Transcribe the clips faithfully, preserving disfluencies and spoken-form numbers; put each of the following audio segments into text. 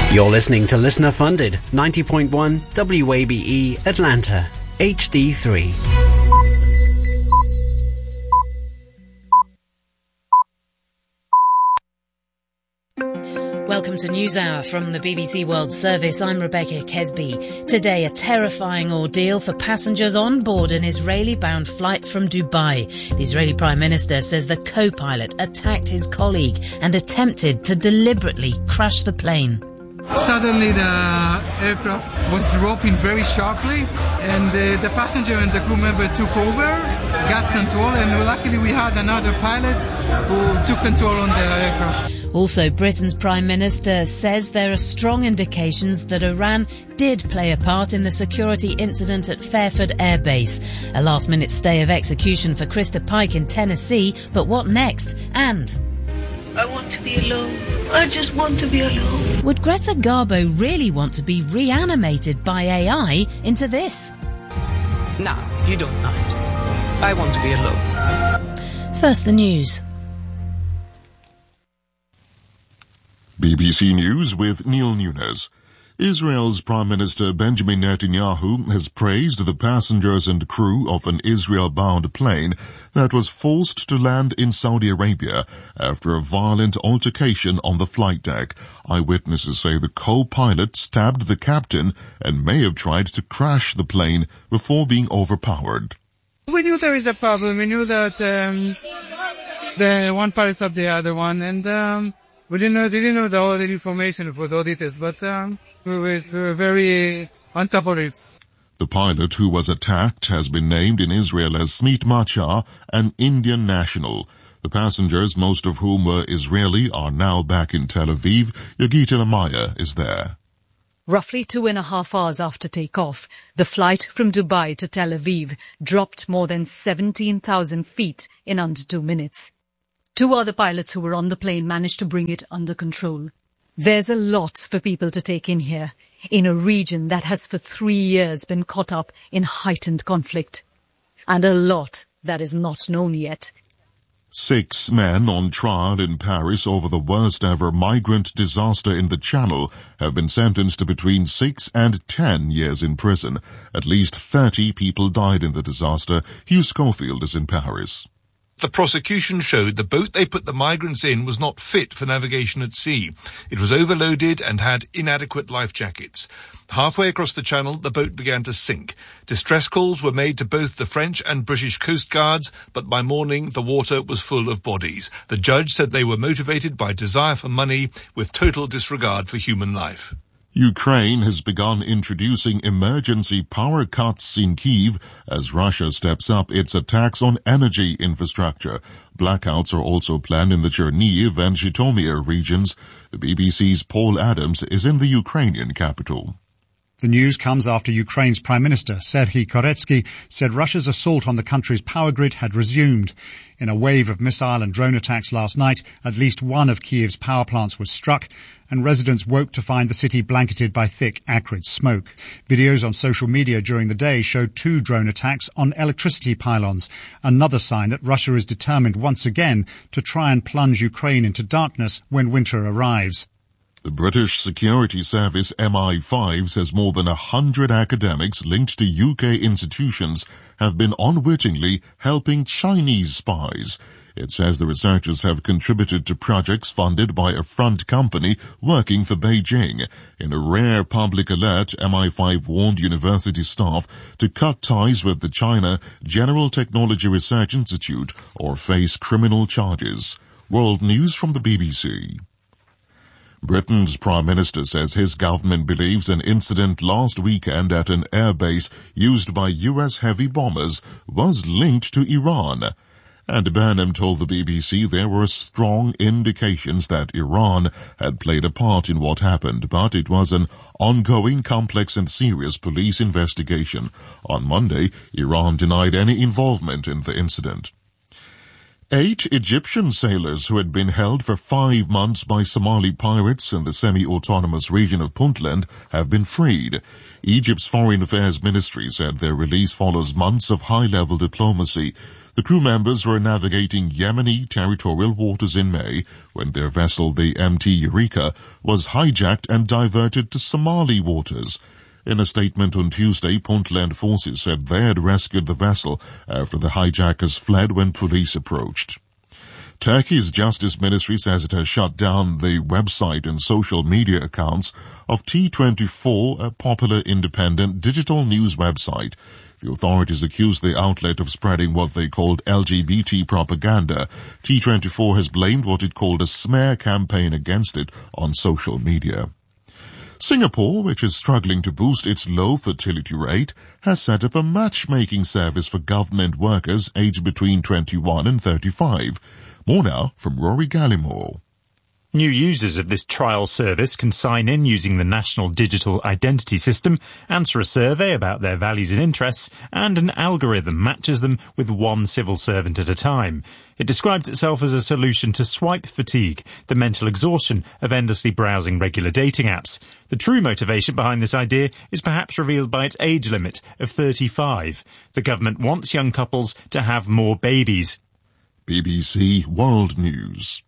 You're listening to Listener Funded, ninety point one W A B E Atlanta, H D three. Welcome to NewsHour from the B B C World Service. I'm Rebecca Kesby. Today, a terrifying ordeal for passengers on board an Israeli-bound flight from Dubai. The Israeli Prime Minister says the co-pilot attacked his colleague and attempted to deliberately crash the plane. Suddenly the aircraft was dropping very sharply, and uh, the passenger and the crew member took over, got control, and luckily we had another pilot who took control on the aircraft. Also, Britain's Prime Minister says there are strong indications that Iran did play a part in the security incident at Fairford Air Base. A last-minute stay of execution for Krista Pike in Tennessee, but what next? And I want to be alone. I just want to be alone. Would Greta Garbo really want to be reanimated by A I into this? Now, you don't mind. I want to be alone. First, the news. B B C News with Neil Nunes. Israel's Prime Minister Benjamin Netanyahu has praised the passengers and crew of an Israel-bound plane that was forced to land in Saudi Arabia after a violent altercation on the flight deck. Eyewitnesses say the co-pilot stabbed the captain and may have tried to crash the plane before being overpowered. We knew there is a problem. We knew that um, the one pilot stabbed the other one, and um, We didn't know, they didn't know the, all the information for all details, but um, we, were, we were very on top of it. The pilot who was attacked has been named in Israel as Smit Machar, an Indian national. The passengers, most of whom were Israeli, are now back in Tel Aviv. Yagita Lamaya is there. Roughly two and a half hours after takeoff, the flight from Dubai to Tel Aviv dropped more than seventeen thousand feet in under two minutes. Two other pilots who were on the plane managed to bring it under control. There's a lot for people to take in here, in a region that has for three years been caught up in heightened conflict. And a lot that is not known yet. Six men on trial in Paris over the worst ever migrant disaster in the Channel have been sentenced to between six and ten years in prison. At least thirty people died in the disaster. Hugh Schofield is in Paris. The prosecution showed the boat they put the migrants in was not fit for navigation at sea. It was overloaded and had inadequate life jackets. Halfway across the channel, the boat began to sink. Distress calls were made to both the French and British Coast Guards, but by morning the water was full of bodies. The judge said they were motivated by desire for money with total disregard for human life. Ukraine has begun introducing emergency power cuts in Kyiv as Russia steps up its attacks on energy infrastructure. Blackouts are also planned in the Chernihiv and Zhytomyr regions. The B B C's Paul Adams is in the Ukrainian capital. The news comes after Ukraine's Prime Minister, Serhiy Koretsky, said Russia's assault on the country's power grid had resumed. In a wave of missile and drone attacks last night, at least one of Kyiv's power plants was struck, and residents woke to find the city blanketed by thick, acrid smoke. Videos on social media during the day showed two drone attacks on electricity pylons, another sign that Russia is determined once again to try and plunge Ukraine into darkness when winter arrives. The British security service M I five says more than a hundred academics linked to U K institutions have been unwittingly helping Chinese spies. It says the researchers have contributed to projects funded by a front company working for Beijing. In a rare public alert, M I five warned university staff to cut ties with the China General Technology Research Institute or face criminal charges. World News from the B B C. Britain's Prime Minister says his government believes an incident last weekend at an airbase used by U S heavy bombers was linked to Iran. And Burnham told the B B C there were strong indications that Iran had played a part in what happened, but it was an ongoing, complex and serious police investigation. On Monday, Iran denied any involvement in the incident. Eight Egyptian sailors who had been held for five months by Somali pirates in the semi-autonomous region of Puntland have been freed. Egypt's Foreign Affairs Ministry said their release follows months of high-level diplomacy. The crew members were navigating Yemeni territorial waters in May when their vessel, the M T Eureka, was hijacked and diverted to Somali waters. In a statement on Tuesday, Puntland forces said they had rescued the vessel after the hijackers fled when police approached. Turkey's Justice Ministry says it has shut down the website and social media accounts of T twenty-four, a popular independent digital news website. The authorities accused the outlet of spreading what they called L G B T propaganda. T twenty-four has blamed what it called a smear campaign against it on social media. Singapore, which is struggling to boost its low fertility rate, has set up a matchmaking service for government workers aged between twenty-one and thirty-five. More now from Rory Gallimore. New users of this trial service can sign in using the National Digital Identity System, answer a survey about their values and interests, and an algorithm matches them with one civil servant at a time. It describes itself as a solution to swipe fatigue, the mental exhaustion of endlessly browsing regular dating apps. The true motivation behind this idea is perhaps revealed by its age limit of thirty-five. The government wants young couples to have more babies. B B C World News.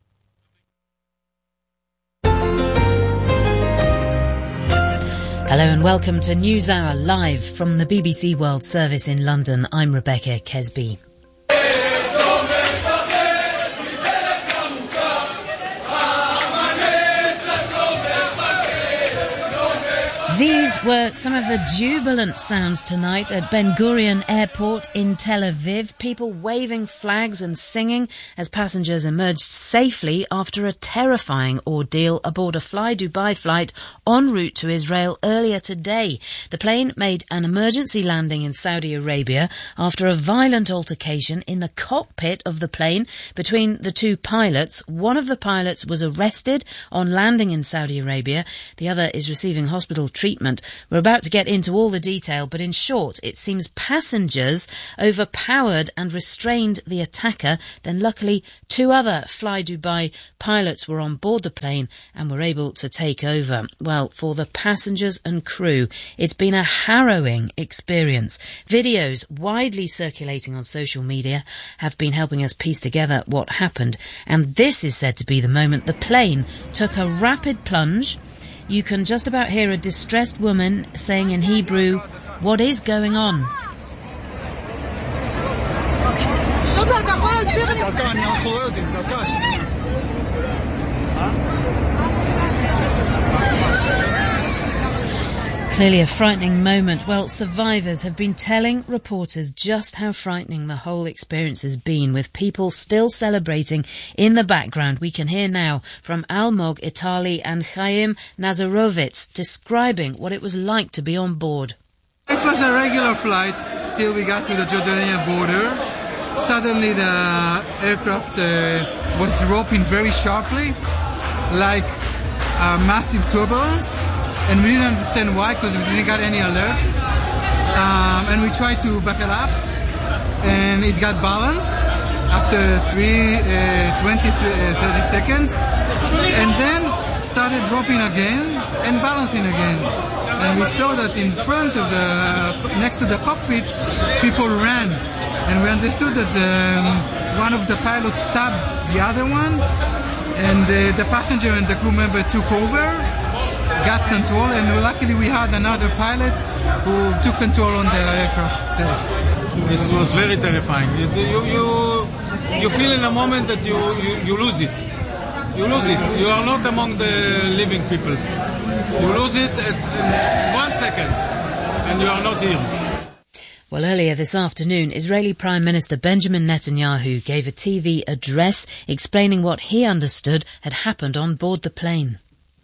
Hello and welcome to NewsHour live from the B B C World Service in London. I'm Rebecca Kesby. These were some of the jubilant sounds tonight at Ben Gurion Airport in Tel Aviv. People waving flags and singing as passengers emerged safely after a terrifying ordeal aboard a Fly Dubai flight en route to Israel earlier today. The plane made an emergency landing in Saudi Arabia after a violent altercation in the cockpit of the plane between the two pilots. One of the pilots was arrested on landing in Saudi Arabia. The other is receiving hospital treatment. We're about to get into all the detail, but in short, it seems passengers overpowered and restrained the attacker. Then luckily, two other Fly Dubai pilots were on board the plane and were able to take over. Well, for the passengers and crew, it's been a harrowing experience. Videos widely circulating on social media have been helping us piece together what happened. And this is said to be the moment the plane took a rapid plunge. You can just about hear a distressed woman saying in Hebrew, "What is going on?" Clearly a frightening moment. Well, survivors have been telling reporters just how frightening the whole experience has been, with people still celebrating in the background. We can hear now from Almog Itali and Chaim Nazarovitz describing what it was like to be on board. It was a regular flight till we got to the Jordanian border. Suddenly the aircraft uh, was dropping very sharply, like a massive turbulence. And we didn't understand why, because we didn't get any alert. Um, and we tried to back it up, and it got balanced after three, uh, twenty, thirty seconds, and then started dropping again and balancing again. And we saw that in front of the, next to the cockpit, people ran. And we understood that um, one of the pilots stabbed the other one, and uh, the passenger and the crew member took over, got control, and luckily we had another pilot who took control on the aircraft itself. It was very terrifying. It, you, you, you feel in a moment that you, you, you lose it. You lose it. You are not among the living people. You lose it at, at one second, and you are not here. Well, earlier this afternoon, Israeli Prime Minister Benjamin Netanyahu gave a T V address explaining what he understood had happened on board the plane.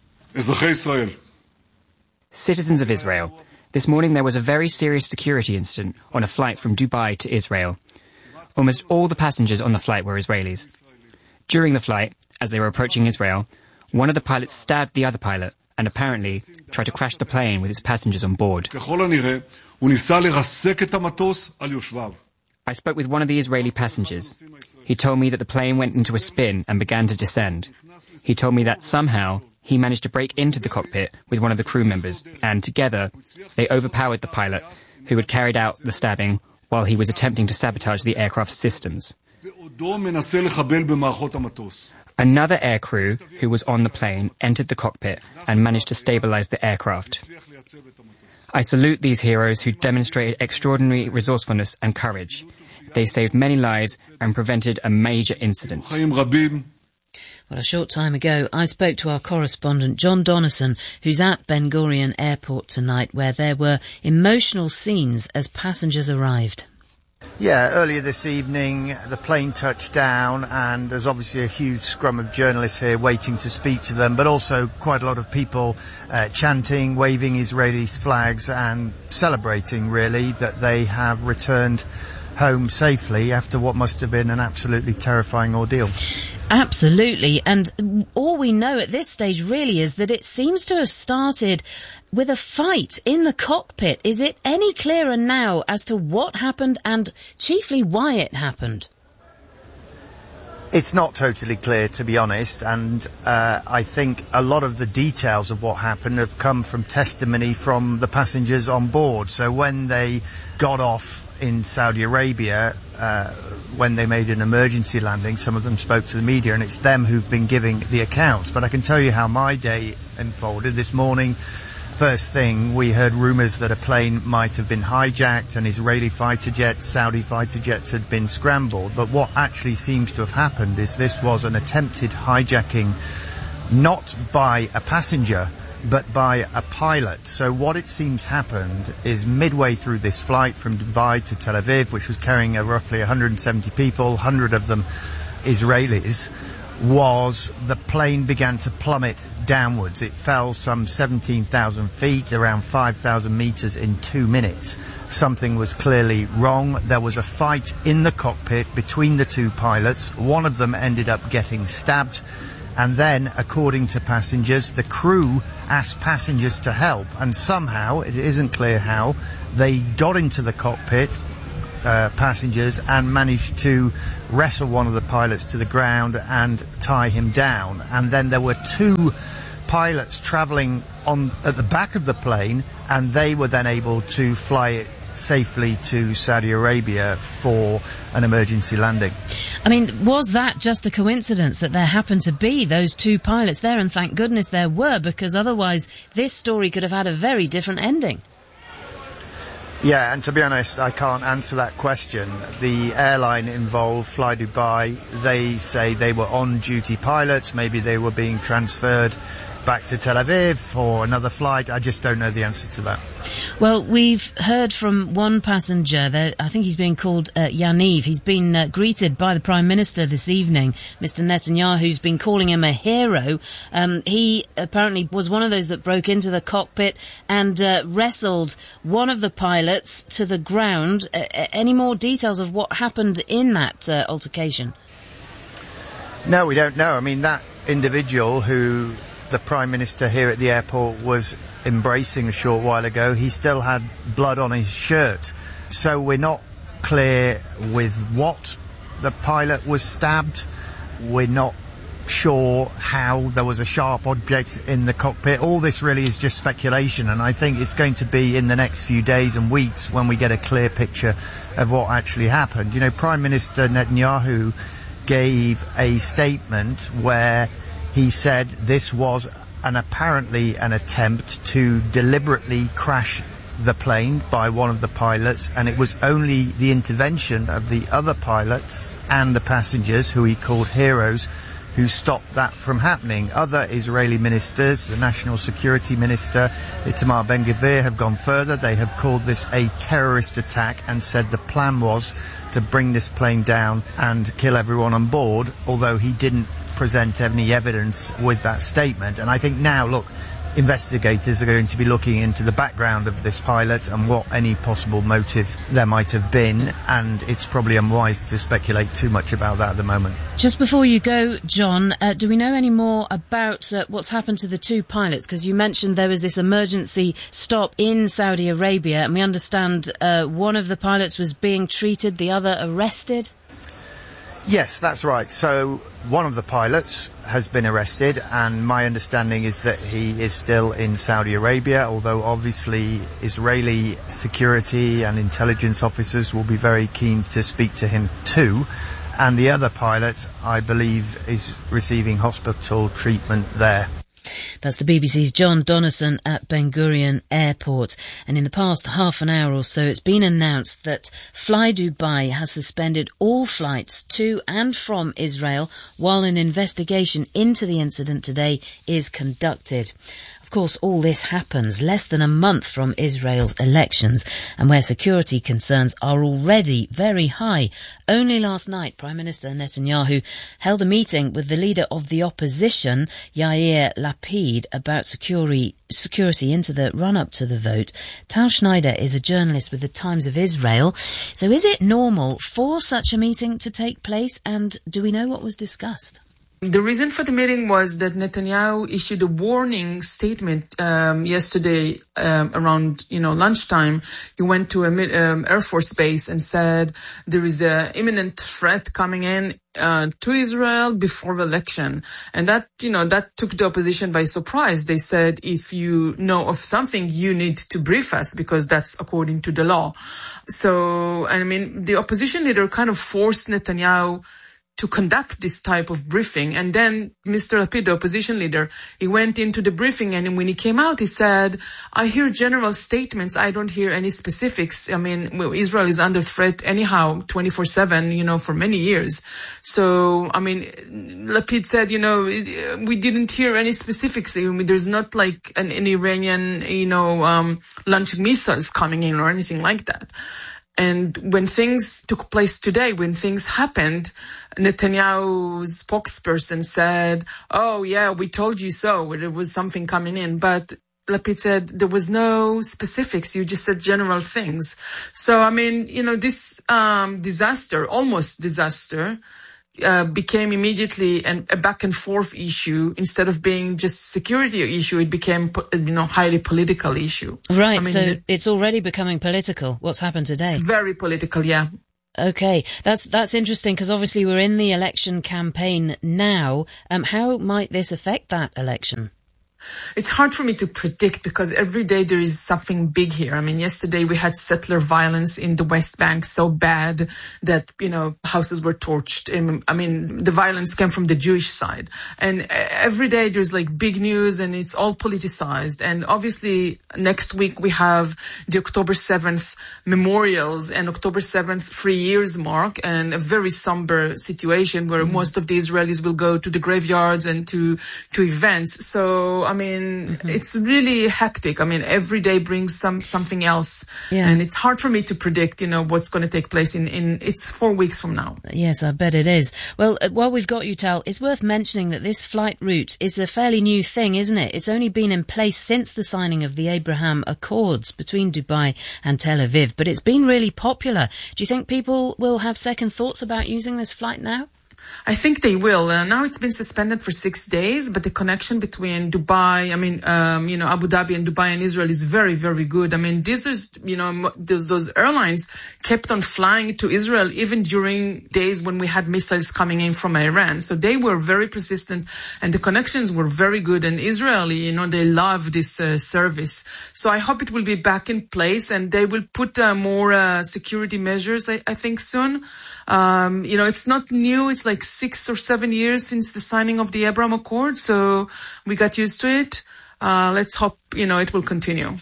Citizens of Israel, this morning there was a very serious security incident on a flight from Dubai to Israel. Almost all the passengers on the flight were Israelis. During the flight, as they were approaching Israel, one of the pilots stabbed the other pilot and apparently tried to crash the plane with its passengers on board. I spoke with one of the Israeli passengers. He told me that the plane went into a spin and began to descend. He told me that somehow he managed to break into the cockpit with one of the crew members, and together they overpowered the pilot who had carried out the stabbing while he was attempting to sabotage the aircraft's systems. Another aircrew who was on the plane entered the cockpit and managed to stabilize the aircraft. I salute these heroes who demonstrated extraordinary resourcefulness and courage. They saved many lives and prevented a major incident. Well, a short time ago, I spoke to our correspondent, John Donnison, who's at Ben Gurion Airport tonight, where there were emotional scenes as passengers arrived. Yeah, earlier this evening, the plane touched down, and there's obviously a huge scrum of journalists here waiting to speak to them, but also quite a lot of people uh, chanting, waving Israeli flags, and celebrating, really, that they have returned home safely after what must have been an absolutely terrifying ordeal. Absolutely, and all we know at this stage really is that it seems to have started with a fight in the cockpit. Is it any clearer now as to what happened and chiefly why it happened? It's not totally clear, to be honest, and uh, I think a lot of the details of what happened have come from testimony from the passengers on board. So when they got off in Saudi Arabia, uh, when they made an emergency landing, some of them spoke to the media, and it's them who've been giving the accounts. But I can tell you how my day unfolded. This morning, first thing, we heard rumours that a plane might have been hijacked, and Israeli fighter jets, Saudi fighter jets had been scrambled. But what actually seems to have happened is this was an attempted hijacking, not by a passenger, but by a pilot. So what it seems happened is midway through this flight from Dubai to Tel Aviv, which was carrying uh, roughly one hundred seventy people, one hundred of them Israelis, was the plane began to plummet downwards. It fell some seventeen thousand feet, around five thousand metres in two minutes. Something was clearly wrong. There was a fight in the cockpit between the two pilots. One of them ended up getting stabbed. And then, according to passengers, the crew asked passengers to help. And somehow, it isn't clear how, they got into the cockpit, uh, passengers, and managed to wrestle one of the pilots to the ground and tie him down. And then there were two pilots travelling on at the back of the plane, and they were then able to fly it safely to Saudi Arabia for an emergency landing. I mean, was that just a coincidence that there happened to be those two pilots there? And thank goodness there were, because otherwise this story could have had a very different ending. Yeah, and to be honest, I can't answer that question. The airline involved, Fly Dubai, they say they were on-duty pilots. Maybe they were being transferred back to Tel Aviv for another flight. I just don't know the answer to that. Well, we've heard from one passenger there. I think he's being called uh, Yaniv. He's been uh, greeted by the Prime Minister this evening. Mister Netanyahu's been calling him a hero. Um, he apparently was one of those that broke into the cockpit and uh, wrestled one of the pilots to the ground. Uh, any more details of what happened in that uh, altercation? No, we don't know. I mean, that individual who the Prime Minister here at the airport was embracing a short while ago, he still had blood on his shirt. So we're not clear with what the pilot was stabbed. We're not sure how there was a sharp object in the cockpit. All this really is just speculation, and I think it's going to be in the next few days and weeks when we get a clear picture of what actually happened. You know, Prime Minister Netanyahu gave a statement where he said this was an apparently an attempt to deliberately crash the plane by one of the pilots, and it was only the intervention of the other pilots and the passengers, who he called heroes, who stopped that from happening. Other Israeli ministers, the National Security Minister, Itamar Ben-Gvir, have gone further. They have called this a terrorist attack and said the plan was to bring this plane down and kill everyone on board, although he didn't present any evidence with that statement. And I think now, look, investigators are going to be looking into the background of this pilot and what any possible motive there might have been, and it's probably unwise to speculate too much about that at the moment. Just before you go, John, uh, do we know any more about uh, what's happened to the two pilots? Because you mentioned there was this emergency stop in Saudi Arabia, and we understand uh, one of the pilots was being treated, the other arrested. Yes, that's right. So one of the pilots has been arrested, and my understanding is that he is still in Saudi Arabia, although obviously Israeli security and intelligence officers will be very keen to speak to him too. And the other pilot, I believe, is receiving hospital treatment there. That's the B B C's John Donnison at Ben Gurion Airport. And in the past half an hour or so, it's been announced that Fly Dubai has suspended all flights to and from Israel while an investigation into the incident today is conducted. Of course, all this happens less than a month from Israel's elections, and where security concerns are already very high. Only last night, Prime Minister Netanyahu held a meeting with the leader of the opposition, Yair Lapid, about security, security into the run-up to the vote. Tal Schneider is a journalist with the Times of Israel. So is it normal for such a meeting to take place, and do we know what was discussed? The reason for the meeting was that Netanyahu issued a warning statement um, yesterday um, around, you know, lunchtime. He went to a um, Air Force base and said there is an imminent threat coming in uh, to Israel before the election. And that, you know, that took the opposition by surprise. They said, if you know of something, you need to brief us, because that's according to the law. So, I mean, the opposition leader kind of forced Netanyahu to conduct this type of briefing. And then Mister Lapid, the opposition leader, he went into the briefing, and when he came out, he said, I hear general statements, I don't hear any specifics. I mean, well, Israel is under threat anyhow, twenty-four seven, you know, for many years. So, I mean, Lapid said, you know, we didn't hear any specifics. I mean, there's not like an, an Iranian, you know, um, launching missiles coming in or anything like that. And when things took place today, when things happened, Netanyahu's spokesperson said, oh, yeah, we told you so. There was something coming in. But Lapid said there was no specifics. You just said general things. So, I mean, you know, this um, disaster, almost disaster, Uh, became immediately an, a back and forth issue. Instead of being just security issue, it became, you know, highly political issue. Right. I mean, so it's already becoming political. What's happened today? It's very political. Yeah. Okay. That's, that's interesting, because obviously we're in the election campaign now. Um, how might this affect that election? It's hard for me to predict, because every day there is something big here. I mean, yesterday we had settler violence in the West Bank so bad that, you know, houses were torched. I mean, the violence came from the Jewish side. And every day there's like big news, and it's all politicized. And obviously next week we have the October seventh memorials and October seventh three years mark, and a very somber situation where mm-hmm. most of the Israelis will go to the graveyards and to, to events. So, I mean, mm-hmm. it's really hectic. I mean, every day brings some something else. Yeah. And it's hard for me to predict, you know, what's going to take place in, in, it's four weeks from now. Yes, I bet it is. Well, while we've got you, Tal, it's worth mentioning that this flight route is a fairly new thing, isn't it? It's only been in place since the signing of the Abraham Accords between Dubai and Tel Aviv, but it's been really popular. Do you think people will have second thoughts about using this flight now? I think they will. Uh, now it's been suspended for six days, but the connection between Dubai, I mean, um, you know, Abu Dhabi and Dubai and Israel is very, very good. I mean, this is, you know, those, those airlines kept on flying to Israel even during days when we had missiles coming in from Iran. So they were very persistent, and the connections were very good. And Israeli, you know, they love this uh, service. So I hope it will be back in place, and they will put uh, more uh, security measures, I, I think, soon. Um, you know, it's not new. It's like six or seven years since the signing of the Abraham Accord. So we got used to it. Uh, let's hope, you know, it will continue.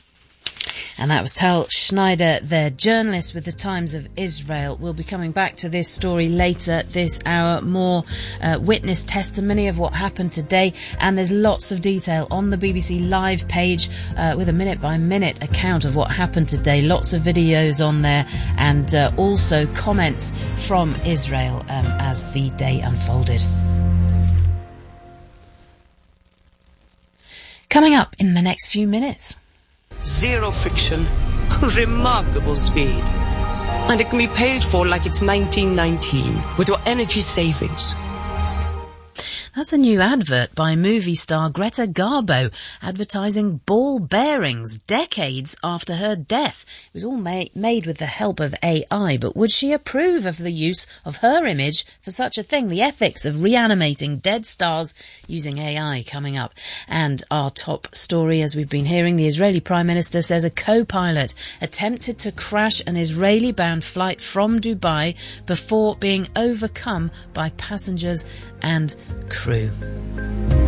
And that was Tal Schneider, their journalist with the Times of Israel. We'll be coming back to this story later this hour. More uh, witness testimony of what happened today. And there's lots of detail on the B B C Live page uh, with a minute-by-minute account of what happened today. Lots of videos on there, and uh, also comments from Israel um, as the day unfolded. Coming up in the next few minutes. Zero friction, remarkable speed. And it can be paid for like it's nineteen nineteen with your energy savings. That's a new advert by movie star Greta Garbo, advertising ball bearings decades after her death. It was all ma- made with the help of A I, but would she approve of the use of her image for such a thing? The ethics of reanimating dead stars using A I coming up. And our top story, as we've been hearing, the Israeli Prime Minister says a co-pilot attempted to crash an Israeli-bound flight from Dubai before being overcome by passengers and crew.